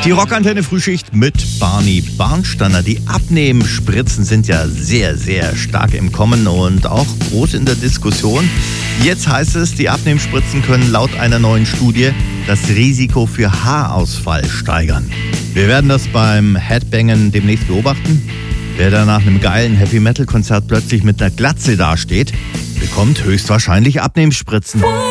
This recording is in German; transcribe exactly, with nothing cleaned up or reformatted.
Die Rockantenne Frühschicht mit Barney Barnsteiner. Die Abnehmspritzen sind ja sehr, sehr stark im Kommen und auch groß in der Diskussion. Jetzt heißt es, die Abnehmspritzen können laut einer neuen Studie das Risiko für Haarausfall steigern. Wir werden das beim Headbangen demnächst beobachten. Wer da nach einem geilen Heavy-Metal-Konzert plötzlich mit einer Glatze dasteht, bekommt höchstwahrscheinlich Abnehmspritzen.